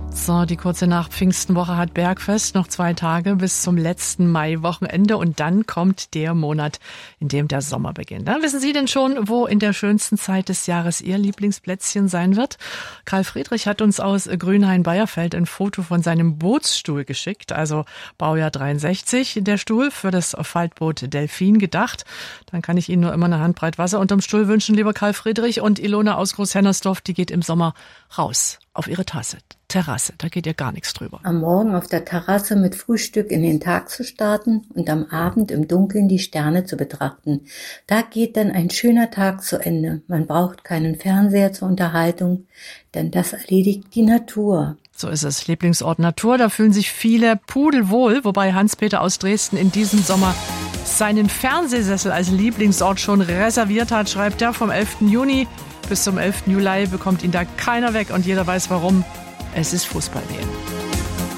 So, die kurze Nach-Pfingstenwoche hat Bergfest, noch 2 Tage bis zum letzten Maiwochenende und dann kommt der Monat, in dem der Sommer beginnt. Dann wissen Sie denn schon, wo in der schönsten Zeit des Jahres Ihr Lieblingsplätzchen sein wird? Karl Friedrich hat uns aus Grünhain-Beierfeld ein Foto von seinem Bootsstuhl geschickt, also Baujahr 63, der Stuhl für das Faltboot Delfin gedacht. Dann kann ich Ihnen nur immer eine Handbreit Wasser unterm Stuhl wünschen, lieber Karl Friedrich. Und Ilona aus Großhennersdorf, die geht im Sommer raus auf ihre Terrasse, da geht ihr gar nichts drüber. Am Morgen auf der Terrasse mit Frühstück in den Tag zu starten und am Abend im Dunkeln die Sterne zu betrachten. Da geht dann ein schöner Tag zu Ende. Man braucht keinen Fernseher zur Unterhaltung, denn das erledigt die Natur. So ist es. Lieblingsort Natur, da fühlen sich viele pudelwohl, wobei Hans-Peter aus Dresden in diesem Sommer seinen Fernsehsessel als Lieblingsort schon reserviert hat, schreibt er. Vom 11. Juni bis zum 11. Juli bekommt ihn da keiner weg und jeder weiß warum. Es ist Fußball-WM.